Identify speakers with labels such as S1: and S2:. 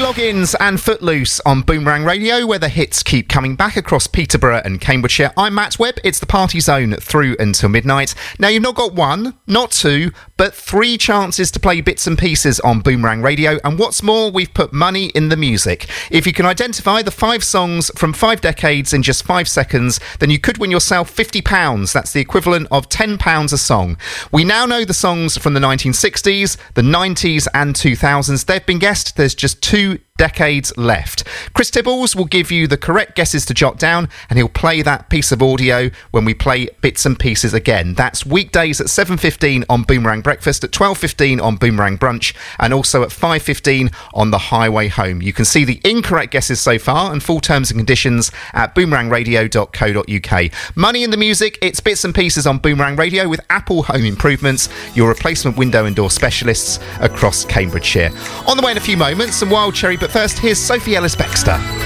S1: Loggins and Footloose on Boomerang Radio, where the hits keep coming back across Peterborough and Cambridgeshire. I'm Matt Webb. It's the Party Zone through until midnight. Now, you've not got one, not two, but three chances to play bits and pieces on Boomerang Radio. And what's more, we've put money in the music. If you can identify the 5 songs from 5 decades in just 5 seconds, then you could win yourself £50. That's the equivalent of £10 a song. We now know the songs from the 1960s, the 90s and 2000s. They've been guessed. There's just 2 decades left. Chris Tibbles will give you the correct guesses to jot down, and he'll play that piece of audio when we play bits and pieces again. That's weekdays at 7:15 on Boomerang Breakfast, at 12:15 on Boomerang Brunch, and also at 5:15 on the highway home. You can see the incorrect guesses so far and full terms and conditions at boomerangradio.co.uk. Money in the music, it's bits and pieces on Boomerang Radio with Apple Home Improvements, your replacement window and door specialists across Cambridgeshire. On the way in a few moments, some Wild Cherry, but first, here's Sophie Ellis-Bextor.